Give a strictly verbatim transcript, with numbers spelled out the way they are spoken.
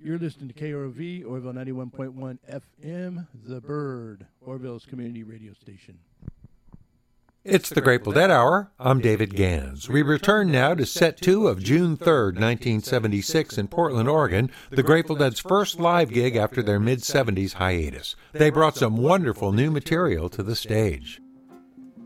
You're listening to K R O V, Orville ninety-one point one F M, The Bird, Orville's community radio station. It's the Grateful Dead Hour. I'm David Gans. We return now to set two of June third, nineteen seventy-six in Portland, Oregon, the Grateful Dead's first live gig after their mid-seventies hiatus. They brought some wonderful new material to the stage.